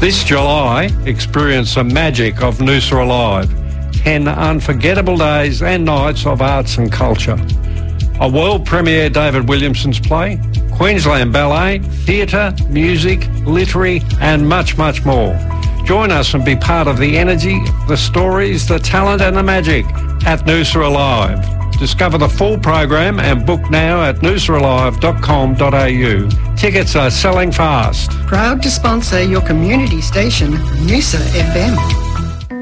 This July, experience the magic of Noosa Alive. 10 unforgettable days and nights of arts and culture. A world premiere David Williamson's play, Queensland Ballet, theatre, music, literary and much, much more. Join us and be part of the energy, the stories, the talent and the magic at Noosa Alive. Discover the full program and book now at noosaalive.com.au. Tickets are selling fast. Proud to sponsor your community station, Noosa FM.